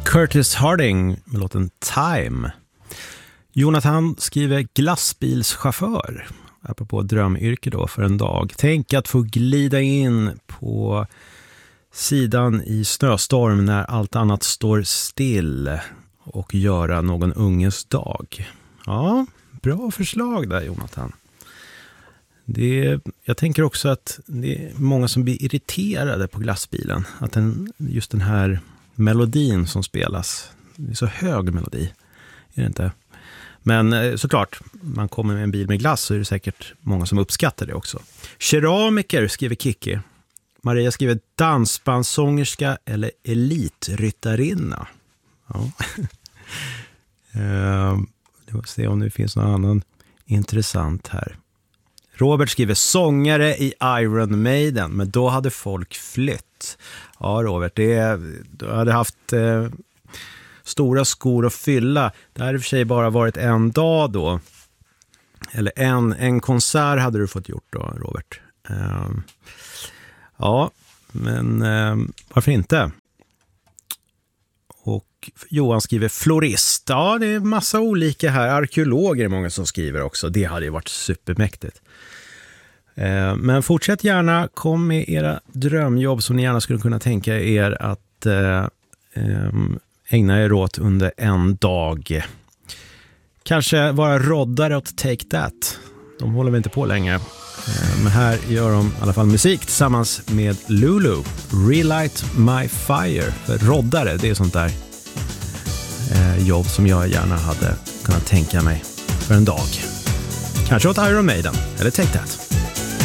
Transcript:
Curtis Harding med låten Time. Jonathan skriver glassbilschaufför. Apropå drömyrke då för en dag. Tänk att få glida in på sidan i snöstorm när allt annat står still och göra någon unges dag. Ja, bra förslag där Jonathan. Jag tänker också att det är många som blir irriterade på glassbilen. Att just den här melodin som spelas, det är så hög melodi, är det inte? Men såklart, man kommer med en bil med glass så är det säkert många som uppskattar det också. Keramiker skriver Kiki. Maria skriver dansbandssångerska eller elitryttarinna. Ja. Det får se om det finns någon annan intressant här. Robert skriver sångare i Iron Maiden, men då hade folk flytt. Ja Robert, du hade haft stora skor att fylla. Det hade i och för sig bara varit en dag då. Eller en konsert hade du fått gjort då Robert. Ja, men varför inte? Och Johan skriver florist. Ja, det är massa olika här. Arkeologer är många som skriver också. Det hade ju varit supermäktigt. Men fortsätt gärna. Kom med era drömjobb som ni gärna skulle kunna tänka er att ägna er åt under en dag. Kanske vara roddare åt Take That. De håller vi inte på längre. Men här gör de i alla fall musik tillsammans med Lulu. Relight My Fire. För roddare, det är sånt där jobb som jag gärna hade kunnat tänka mig för en dag. Kanske åt Iron Maiden eller Take That.